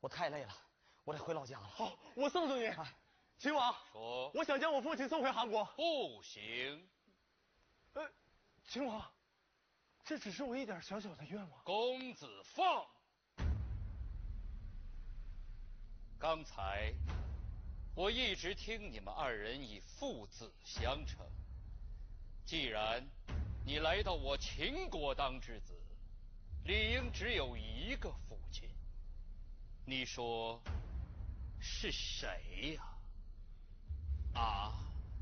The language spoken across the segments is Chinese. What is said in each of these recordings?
我太累了，我得回老家了。 好，我送送你。秦王， 说， 我想将我父亲送回韩国。 不行。 秦王，这只是我一点小小的愿望。 公子放。刚才我一直听你们二人以父子相称，既然你来到我秦国当之子，理应只有一个父亲。你说是谁呀？啊？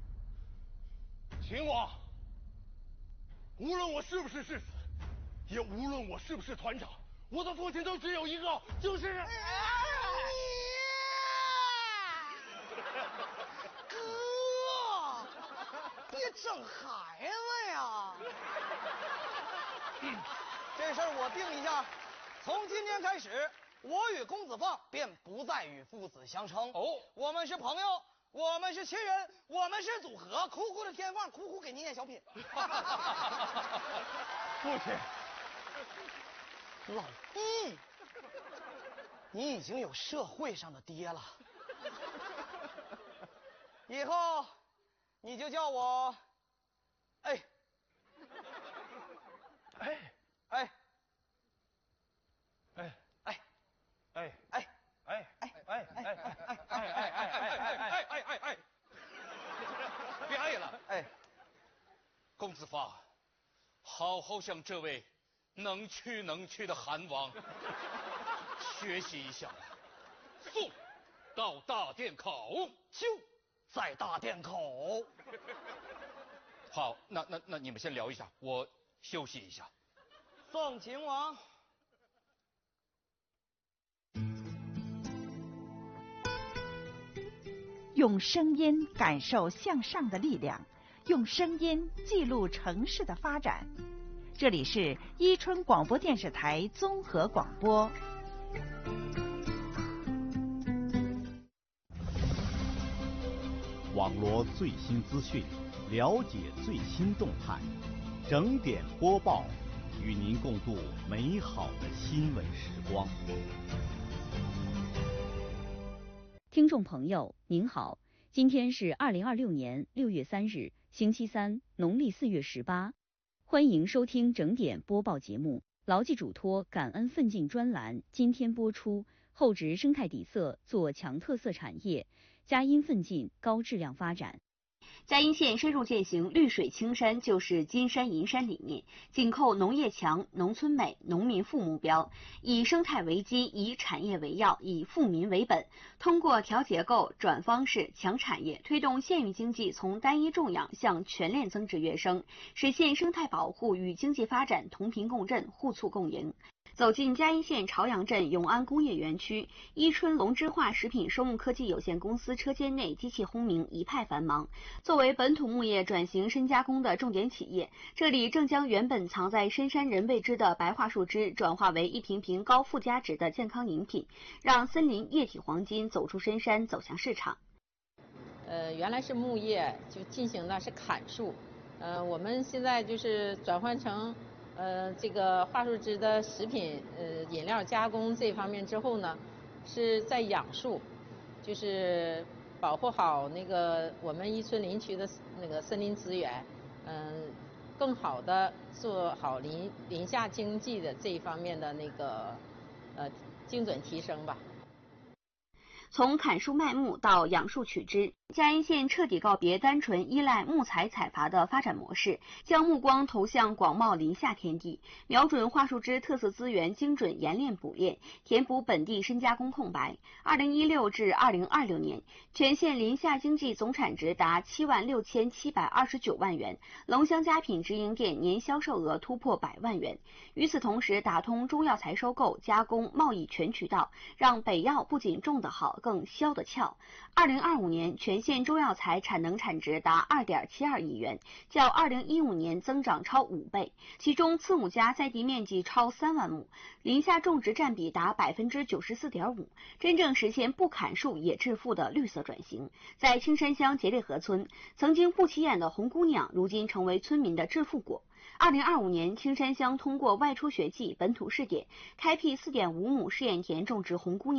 秦王，无论我是不是世子，也无论我是不是团长，我的父亲都只有一个，就是。 哥，别整孩子呀！这事儿我定一下，从今天开始，我与公子放便不再与父子相称。 哦， 我们是朋友，我们是亲人，我们是组合。苦苦的天放，苦苦给您念小品。 父亲， 老弟，你已经有社会上的爹了，以后你就叫我，哎， 哎哎， 哎哎， 哎哎， 哎哎哎， 别爱了。 哎， 公子放，好好向这位能屈的韩王学习一下。送到大殿口。 就在大殿口。 好，那你们先聊一下，我休息一下。 送秦王。 用声音感受向上的力量，用声音记录城市的发展。这里是伊春广播电视台综合广播。 网罗最新资讯，了解最新动态，整点播报，与您共度美好的新闻时光。 听众朋友您好，今天是2026年6月3日，星期三，农历4月18，欢迎收听整点播报节目。牢记嘱托，感恩奋进专栏今天播出。厚植生态底色，做强特色产业，佳音奋进，高质量发展。 嘉阴县深入践行绿水青山就是金山银山理念，紧扣农业强、农村美、农民富目标，以生态为基，以产业为要，以富民为本，通过调结构、转方式、强产业，推动县域经济从单一种养向全链增值跃升，实现生态保护与经济发展同频共振、互促共赢。走进嘉阴县朝阳镇永安工业园区，伊春龙之化食品生物科技有限公司车间内机器轰鸣，一派繁忙。作为本土牧业转型深加工的重点企业，这里正将原本藏在深山人未知的白桦树枝转化为一瓶瓶高附加值的健康饮品，让森林液体黄金走出深山，走向市场。 原来是牧业，就进行的是砍树，我们现在就是转换成这个桦树枝的食品饮料加工这方面之后呢，是在养树，就是保护好那个我们伊春林区的那个森林资源，更好的做好林下经济的这一方面的那个精准提升吧。 从砍树卖木到养树取枝，嘉阴县彻底告别单纯依赖木材采伐的发展模式，将目光投向广袤林下天地，瞄准桦树枝特色资源精准冶炼补炼，填补本地深加工空白。2016至2026年，全县林下经济总产值达76729万元，龙香佳品直营店年销售额突破100万元。与此同时，打通中药材收购、加工、贸易全渠道，让北药不仅种得好，更销得俏。2025年，全县中药材产能产值达2.72亿元，较2015年增长超5倍。其中，次母家在地面积超3万亩，林下种植占比达94.5%，真正实现不砍树也致富的绿色转型。在青山乡杰瑞河村，曾经不起眼的红姑娘，如今成为村民的致富果。2025年，青山乡通过外出学季本土试点，开辟4.5亩试验田种植红姑娘。